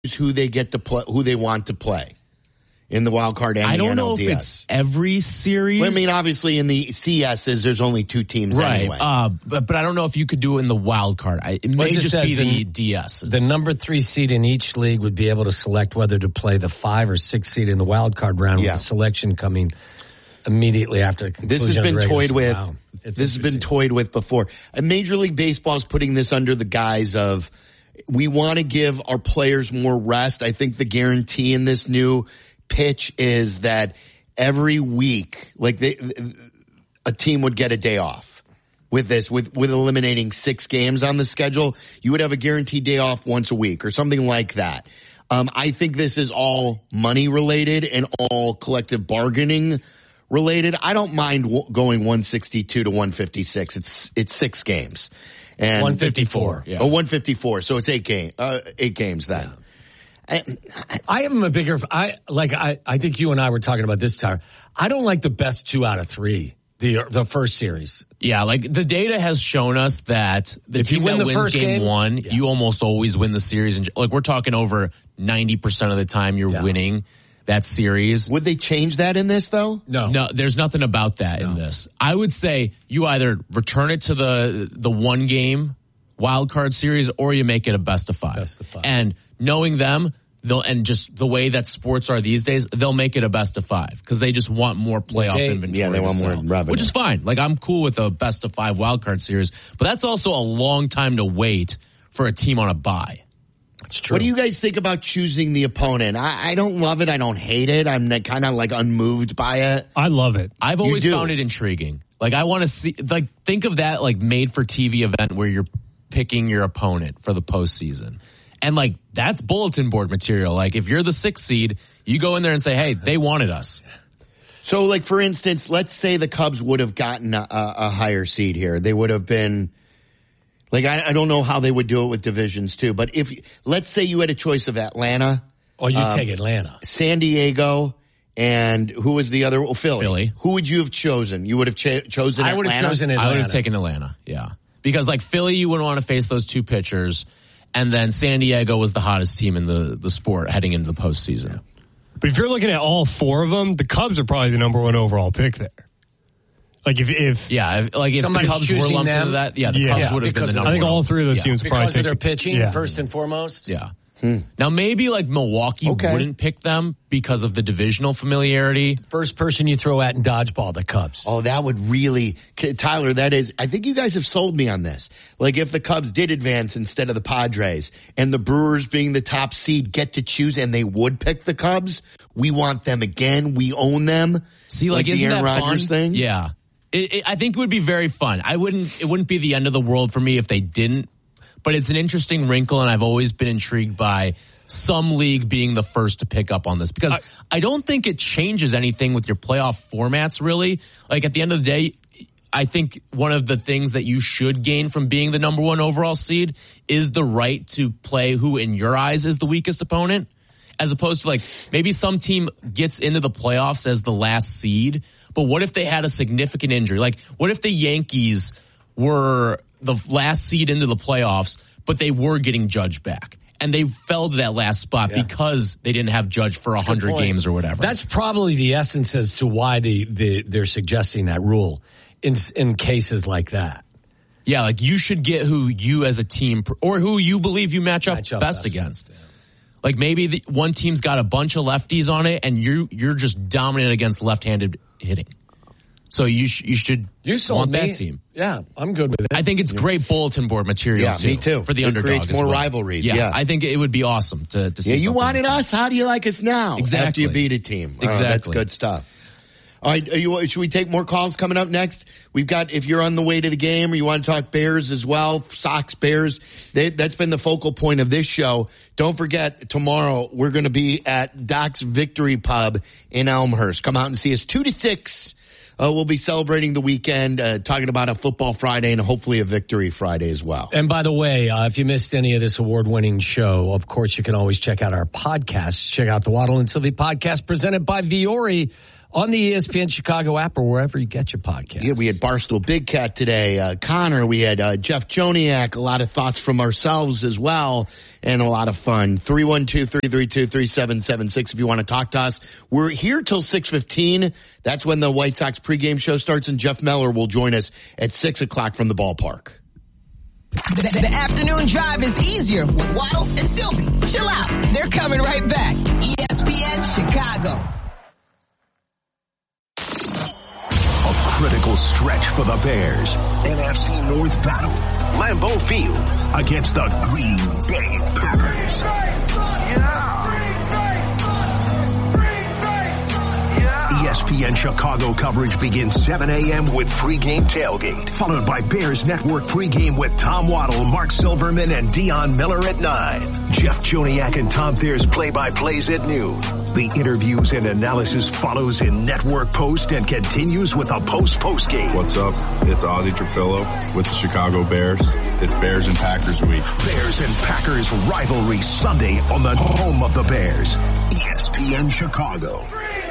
who they get to play, who they want to play in the wild card and the NLDS. I don't know if it's every series. Well, I mean, obviously in the CSs, there's only 2 teams anyway. But I don't know if you could do it in the wild card. It may just be the DSs. The number 3 seed in each league would be able to select whether to play the 5 or 6 seed in the wild card round, with the selection coming immediately after the conclusion. This has been toyed with. Wow. This has been toyed with before. And Major League Baseball is putting this under the guise of, we want to give our players more rest. I think the guarantee in this new pitch is that every week, like a team would get a day off with this, with eliminating 6 games on the schedule. You would have a guaranteed day off once a week or something like that. I think this is all money related and all collective bargaining related. I don't mind going 162 to 156. It's 6 games. And 154. Yeah. 154. So it's 8 games then. Yeah. I am a bigger, I think you and I were talking about this, Tyler. I don't like the best 2 out of 3, the first series. Yeah, like the data has shown us that the team that wins game 1, you almost always win the series. And like we're talking over 90% of the time you're winning that series. Would they change that in this though? No, there's nothing about that in this. I would say you either return it to the 1 game wild card series or you make it a best of 5. Best of 5. And knowing them, and just the way that sports are these days, they'll make it a best of 5 because they just want more playoff inventory. Yeah, they want more revenue. Which is fine. Like I'm cool with a best of 5 wild card series, but that's also a long time to wait for a team on a bye. It's true. What do you guys think about choosing the opponent? I don't love it. I don't hate it. I'm kind of like unmoved by it. I love it. I've always found it intriguing. Like I want to see, like think of that like made for TV event where you're picking your opponent for the postseason. And like that's bulletin board material. Like if you're the 6th seed, you go in there and say, hey, they wanted us. So like for instance, let's say the Cubs would have gotten a higher seed here. They would have been like, I don't know how they would do it with divisions too, but let's say you had a choice of Atlanta. Oh, you take Atlanta. San Diego, and who was the other? Oh, Philly. Who would you have chosen? You would have chosen Atlanta? I would have chosen Atlanta. I would have taken Atlanta, yeah. Because like Philly, you wouldn't want to face those 2 pitchers. And then San Diego was the hottest team in the sport heading into the postseason. But if you're looking at all 4 of them, the Cubs are probably the number 1 overall pick there. Like if the Cubs were lumped into that, the Cubs would have been the number 1. I think all 3 of those teams probably because of their pitching first and foremost. Yeah. Now maybe like Milwaukee wouldn't pick them because of the divisional familiarity. First person you throw at in dodgeball, the Cubs. Oh, that would really, Tyler, that is, I think you guys have sold me on this. Like if the Cubs did advance instead of the Padres and the Brewers being the top seed get to choose and they would pick the Cubs, we want them again. We own them. See, like isn't the Aaron that Rodgers fun? thing? Yeah. I think it would be very fun. It wouldn't be the end of the world for me if they didn't. But it's an interesting wrinkle, and I've always been intrigued by some league being the first to pick up on this because I don't think it changes anything with your playoff formats, really. Like at the end of the day, I think one of the things that you should gain from being the number 1 overall seed is the right to play who, in your eyes, is the weakest opponent, as opposed to like maybe some team gets into the playoffs as the last seed, but what if they had a significant injury? Like what if the Yankees were the last seed into the playoffs, but they were getting Judge back. And they fell to that last spot because they didn't have Judge for 100 games or whatever. That's probably the essence as to why they're suggesting that rule in cases like that. Yeah, like you should get who you as a team or who you believe you match up best against. Yeah. Like maybe one team's got a bunch of lefties on it and you're just dominant against left-handed hitting. So you should want that team. Yeah, I'm good with it. I think it's great bulletin board material too. Me too. For the underdog. It creates more rivalries. Yeah, I think it would be awesome to see. Yeah, you wanted us. How do you like us now? Exactly. After you beat a team. Exactly. That's good stuff. All right, should we take more calls coming up next? We've got, if you're on the way to the game or you want to talk Bears as well, Sox, Bears, that's been the focal point of this show. Don't forget, tomorrow we're going to be at Doc's Victory Pub in Elmhurst. Come out and see us 2 to 6. We'll be celebrating the weekend, talking about a football Friday and hopefully a victory Friday as well. And by the way, if you missed any of this award-winning show, of course, you can always check out our podcast. Check out the Waddle and Sylvie podcast presented by Viore. on the ESPN Chicago app or wherever you get your podcasts. Yeah, we had Barstool Big Cat today, Connor. We had Jeff Joniak, a lot of thoughts from ourselves as well, and a lot of fun. 312-332-3776 if you want to talk to us. We're here till 6:15. That's when the White Sox pregame show starts, and Jeff Meller will join us at 6 o'clock from the ballpark. The afternoon drive is easier with Waddle and Sylvie. Chill out. They're coming right back. ESPN Chicago. A critical stretch for the Bears. NFC North battle. Lambeau Field against the Green Bay Packers. ESPN Chicago coverage begins 7 a.m. with pregame tailgate, followed by Bears Network pregame with Tom Waddle, Mark Silverman, and Dion Miller at 9. Jeff Joniak and Tom Thayer's play-by-plays at noon. The interviews and analysis follows in network post and continues with a post-game. What's up? It's Ozzie Trapillo with the Chicago Bears. It's Bears and Packers week. Bears and Packers rivalry Sunday on the home of the Bears. ESPN Chicago.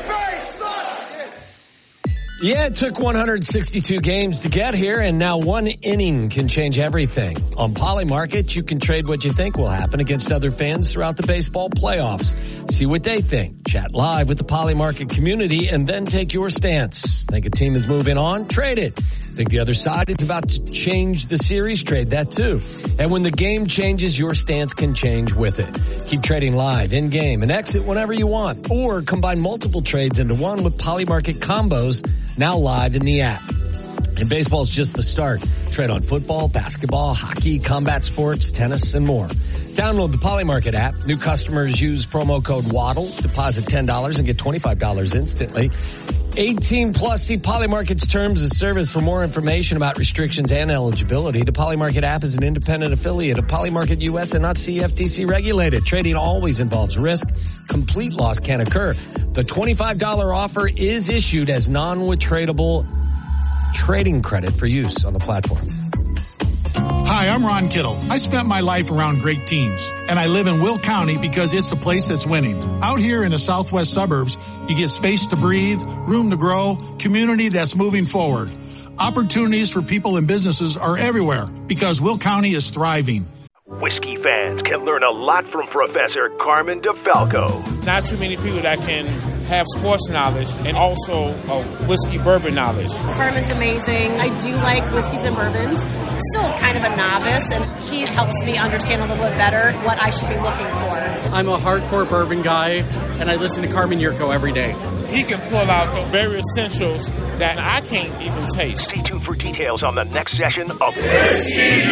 Yeah, it took 162 games to get here, and now one inning can change everything. On Polymarket, you can trade what you think will happen against other fans throughout the baseball playoffs. See what they think. Chat live with the Polymarket community, and then take your stance. Think a team is moving on? Trade it. Think the other side is about to change the series? Trade that too. And when the game changes, your stance can change with it. Keep trading live, in-game, and exit whenever you want. Or combine multiple trades into one with Polymarket combos, now live in the app. And baseball's just the start. Trade on football, basketball, hockey, combat sports, tennis, and more. Download the Polymarket app. New customers use promo code WADDLE. Deposit $10 and get $25 instantly. 18 plus. See Polymarket's terms of service for more information about restrictions and eligibility. The Polymarket app is an independent affiliate of Polymarket US and not CFTC regulated. Trading always involves risk. Complete loss can occur. The $25 offer is issued as non-withdrawable trading credit for use on the platform. Hi, I'm Ron Kittle. I spent my life around great teams, and I live in Will County because it's the place that's winning. Out here in the southwest suburbs, you get space to breathe, room to grow, community that's moving forward. Opportunities for people and businesses are everywhere because Will County is thriving. Whiskey fans can learn a lot from Professor Carmen DeFalco. Not too many people that can have sports knowledge and also whiskey bourbon knowledge. Carmen's amazing. I do like whiskeys and bourbons. Still kind of a novice, and he helps me understand a little bit better what I should be looking for. I'm a hardcore bourbon guy, and I listen to Carmen Yurko every day. He can pull out the very essentials that I can't even taste. Stay tuned for details on the next session of Whiskey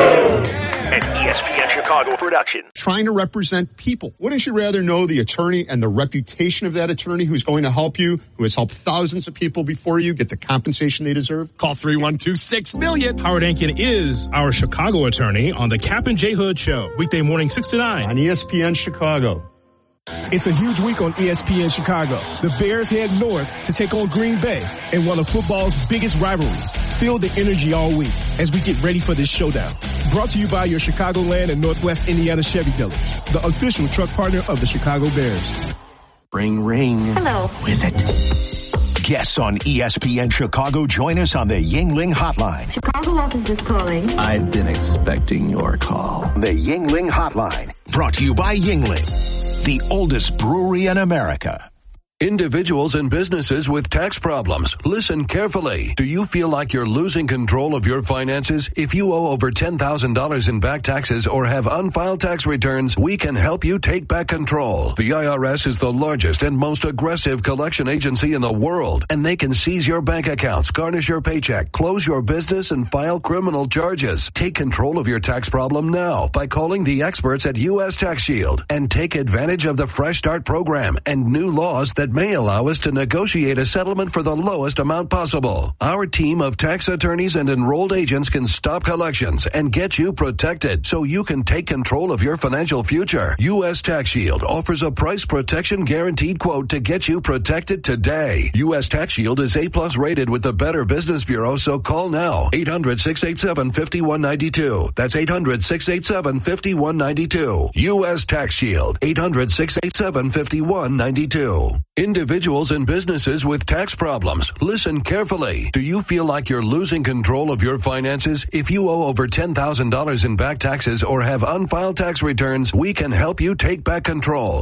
an ESPN Chicago production. Trying to represent people. Wouldn't you rather know the attorney and the reputation of that attorney who's going to help you, who has helped thousands of people before you get the compensation they deserve? Call 312-6-MILLION. Howard Ankin is our Chicago attorney on the Cap and J Hood Show. Weekday morning 6 to 9. On ESPN Chicago. It's a huge week on ESPN Chicago. The Bears head north to take on Green Bay in one of football's biggest rivalries. Feel the energy all week as we get ready for this showdown. Brought to you by your Chicagoland and Northwest Indiana Chevy dealers, the official truck partner of the Chicago Bears. Ring, ring. Hello. Who is it? Guests on ESPN Chicago join us on the Yingling Hotline. Chicago office is calling. I've been expecting your call. The Yingling Hotline, brought to you by Yingling, the oldest brewery in America. Individuals and businesses with tax problems, listen carefully. Do you feel like you're losing control of your finances? If you owe over $10,000 in back taxes or have unfiled tax returns, we can help you take back control. The IRS is the largest and most aggressive collection agency in the world, and they can seize your bank accounts, garnish your paycheck, close your business, and file criminal charges. Take control of your tax problem now by calling the experts at U.S. Tax Shield and take advantage of the Fresh Start program and new laws that may allow us to negotiate a settlement for the lowest amount possible. Our team of tax attorneys and enrolled agents can stop collections and get you protected so you can take control of your financial future. U.S. Tax Shield offers a price protection guaranteed quote to get you protected today. U.S. Tax Shield is A+ rated with the Better Business Bureau, so call now. 800-687-5192. That's 800-687-5192. U.S. Tax Shield. 800-687-5192. Individuals and businesses with tax problems, listen carefully. Do you feel like you're losing control of your finances? If you owe over $10,000 in back taxes or have unfiled tax returns, we can help you take back control.